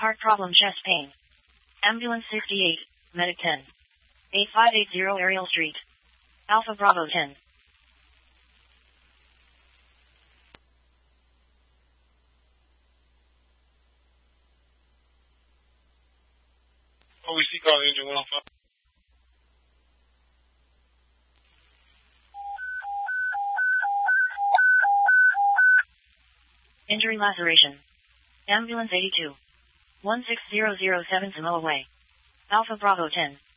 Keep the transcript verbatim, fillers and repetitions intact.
Heart problem, chest pain. Ambulance sixty-eight, Medic ten. eight five eight zero Ariel Street. Alpha Bravo ten. O E C call engine one oh five. Injury laceration. Ambulance eighty-two. one six zero zero seven Samoa Way. Alpha Bravo ten.